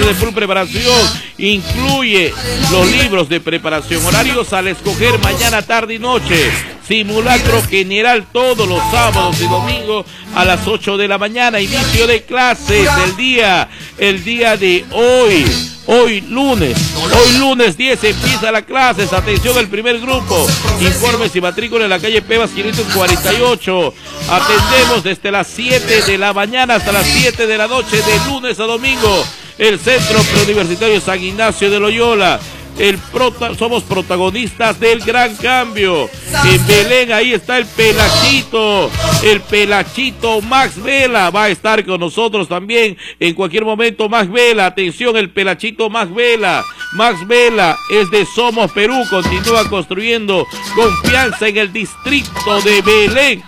de full preparación. Incluye los libros de preparación, horarios al escoger mañana, tarde y noche. Simulacro general todos los sábados y domingos a las 8 de la mañana. Inicio de clases el día de hoy. Hoy lunes 10 empieza la clase. Atención, el primer grupo. Informes y matrícula en la calle Pebas 548. Atendemos desde las 7 de la mañana hasta las 7 de la noche, de lunes a domingo. El Centro Preuniversitario San Ignacio de Loyola. Somos protagonistas del gran cambio. En Belén, ahí está el Pelachito Max Vela, va a estar con nosotros también en cualquier momento. Max Vela, atención, el Pelachito Max Vela es de Somos Perú, continúa construyendo confianza en el distrito de Belén,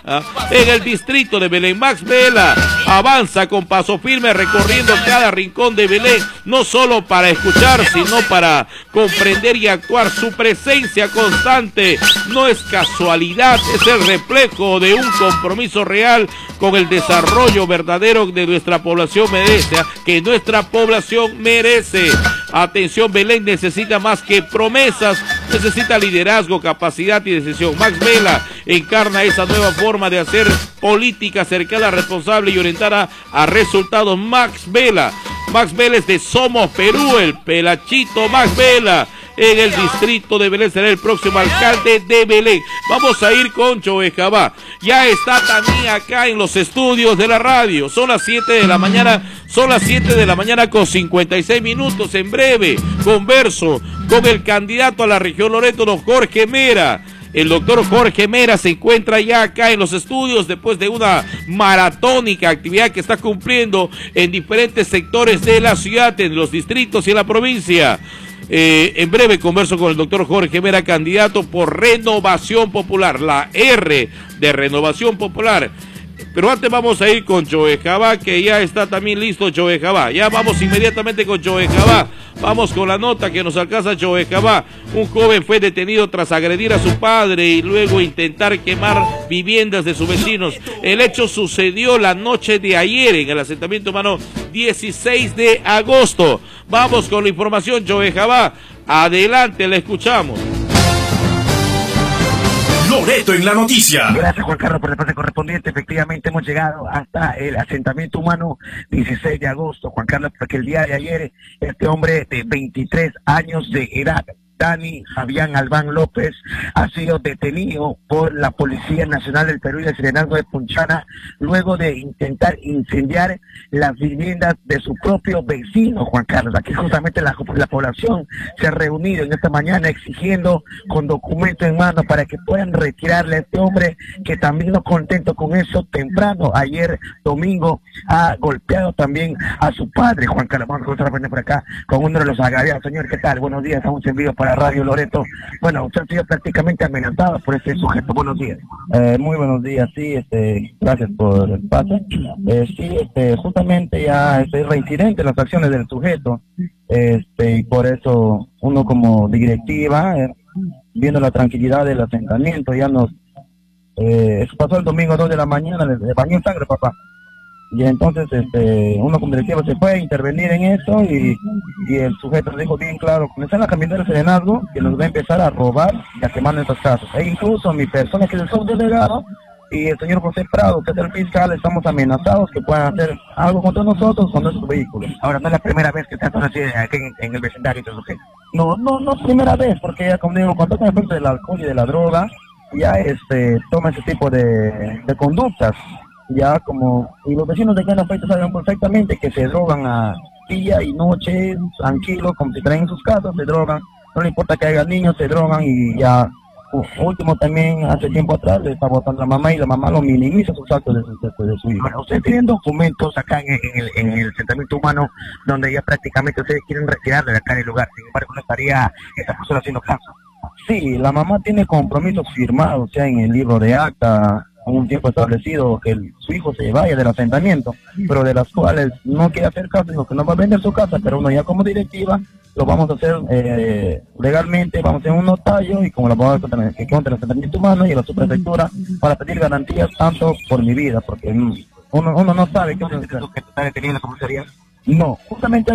Max Vela avanza con paso firme recorriendo cada rincón de Belén, no solo para escuchar, sino para comprender y actuar. Su presencia constante no es casualidad, es el reflejo de un compromiso real con el desarrollo verdadero de nuestra población que nuestra población merece. Atención, Belén necesita más que promesas, necesita liderazgo, capacidad y decisión. Max Vela encarna esa nueva forma de hacer política cercana, responsable y orientada a resultados. Max Vela es de Somos Perú, el Pelachito Max Vela. En el distrito de Belén será el próximo alcalde de Belén. Vamos a ir con Joe Jabá. Ya está también acá en los estudios de la radio. Son las 7 de la mañana con 56 minutos. En breve converso con el candidato a la región Loreto, don Jorge Mera. El doctor Jorge Mera se encuentra ya acá en los estudios después de una maratónica actividad que está cumpliendo en diferentes sectores de la ciudad, en los distritos y en la provincia. En breve converso con el doctor Jorge Mera, candidato por Renovación Popular, la R de Renovación Popular. Pero antes vamos a ir con Joe Jabá, que ya está también listo Joe Jabá. Ya vamos inmediatamente con Joe Jabá. Vamos con la nota que nos alcanza Joe Jabá. Un joven fue detenido tras agredir a su padre y luego intentar quemar viviendas de sus vecinos. El hecho sucedió la noche de ayer en el asentamiento humano 16 de agosto. Vamos con la información, Joe Jabá. Adelante, le escuchamos. Loreto en la noticia. Gracias, Juan Carlos, por el pase correspondiente. Efectivamente hemos llegado hasta el asentamiento humano 16 de agosto, Juan Carlos, porque el día de ayer este hombre de 23 años de edad, Dani Fabián Albán López, ha sido detenido por la Policía Nacional del Perú y el Serenazgo de Punchana luego de intentar incendiar las viviendas de su propio vecino, Juan Carlos. Aquí justamente la población se ha reunido en esta mañana exigiendo con documento en mano para que puedan retirarle a este hombre, que también no contento con eso, temprano ayer domingo ha golpeado también a su padre, Juan Carlos. Vamos a estar por acá con uno de los agraviados. Señor, ¿qué tal? Buenos días, estamos en vivo para Radio Loreto. Bueno, usted ha sido prácticamente amenazado por este sujeto. Buenos días. Muy buenos días, sí, gracias por el pase. Sí, justamente ya estoy reincidente en las acciones del sujeto, y por eso uno como directiva, viendo la tranquilidad del asentamiento, ya nos, eso pasó el domingo 2 de la mañana, le bañó en sangre, papá. Y entonces uno como directivo se puede intervenir en eso y el sujeto dijo bien claro, comenzar a caminar el serenazgo que nos va a empezar a robar y a quemar nuestras casas. E incluso mi persona, que es el subdelegado, y el señor José Prado, que es el fiscal, estamos amenazados que puedan hacer algo contra nosotros con nuestros vehículos. Ahora, no es la primera vez que está aquí en el vecindario de sujeto. No primera vez, porque ya, como digo, cuando toca el efecto del alcohol y de la droga, ya toma ese tipo de conductas. Ya como, y los vecinos de Cana Feita saben perfectamente que se drogan a día y noche, tranquilos, como si traen en sus casas, se drogan, no le importa que haya niños, se drogan. Y ya, último también, hace tiempo atrás, le está votando a la mamá y la mamá lo minimiza sus actos de su hijo. Bueno, ustedes tienen documentos acá en el asentamiento humano donde ya prácticamente ustedes quieren retirarle de acá del lugar, sin embargo no estaría esta persona haciendo caso. Sí, la mamá tiene compromisos firmados ya en el libro de acta, con un tiempo establecido que su hijo se vaya del asentamiento, pero de las cuales no quiere hacer caso, dijo que no va a vender su casa, pero uno ya como directiva lo vamos a hacer legalmente, vamos a hacer un notario y como la abogada que contra el asentamiento humano y la subprefectura para pedir garantías tanto por mi vida, porque uno no sabe que está detenido en la comisaría. No, justamente